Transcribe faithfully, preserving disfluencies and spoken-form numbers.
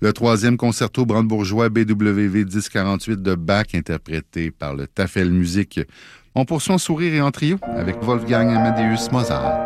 Le troisième concerto brandebourgeois B W V dix quarante-huit de Bach, interprété par le Tafel Musique. On poursuit en sourire et en trio avec Wolfgang Amadeus Mozart.